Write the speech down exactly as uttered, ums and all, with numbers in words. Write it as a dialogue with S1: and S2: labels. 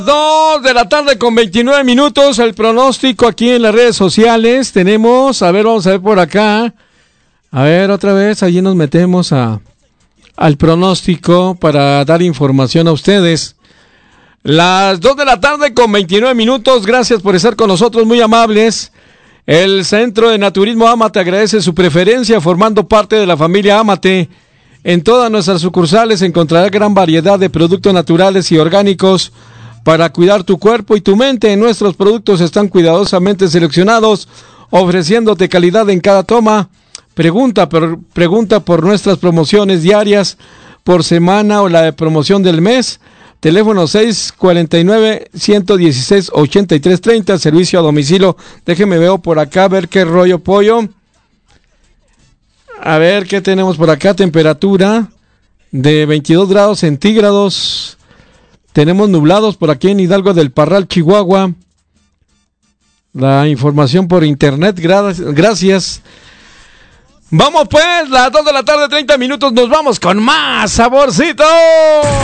S1: Dos de la tarde con veintinueve minutos, el pronóstico aquí en las redes sociales. Tenemos, a ver, vamos a ver por acá. A ver, otra vez, allí nos metemos a al pronóstico para dar información a ustedes. Las dos de la tarde con veintinueve minutos, gracias por estar con nosotros, muy amables. El Centro de Naturismo Amate agradece su preferencia formando parte de la familia Amate. En todas nuestras sucursales encontrará gran variedad de productos naturales y orgánicos para cuidar tu cuerpo y tu mente. Nuestros productos están cuidadosamente seleccionados, ofreciéndote calidad en cada toma. Pregunta por, pregunta por nuestras promociones diarias, por semana o la de promoción del mes. Teléfono seis cuarenta y nueve, ciento dieciséis, ochenta y tres treinta, servicio a domicilio. Déjeme veo por acá, a ver qué rollo pollo. A ver qué tenemos por acá, temperatura de veintidós grados centígrados. Tenemos nublados por aquí en Hidalgo del Parral, Chihuahua. La información por internet, gracias. Vamos pues, las dos de la tarde, treinta minutos, nos vamos con más saborcito.